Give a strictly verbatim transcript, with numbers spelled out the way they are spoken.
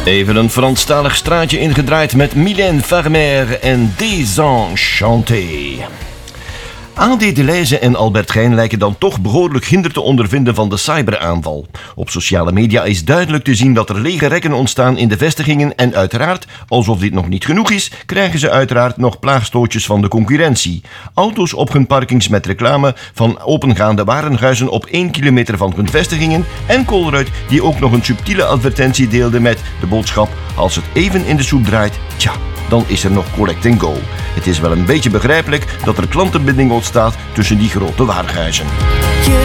Even een Franstalig straatje ingedraaid met Mylène Farmer en Désenchanté. A D Deleuze en Albert Geijn lijken dan toch behoorlijk hinder te ondervinden van de cyberaanval. Op sociale media is duidelijk te zien dat er lege rekken ontstaan in de vestigingen en uiteraard, alsof dit nog niet genoeg is, krijgen ze uiteraard nog plaagstootjes van de concurrentie. Auto's op hun parkings met reclame van opengaande warenhuizen op één kilometer van hun vestigingen en Colruyt die ook nog een subtiele advertentie deelde met de boodschap: als het even in de soep draait, tja, dan is er nog collect and go. Het is wel een beetje begrijpelijk dat er klantenbinding ontstaat tussen die grote warenhuizen.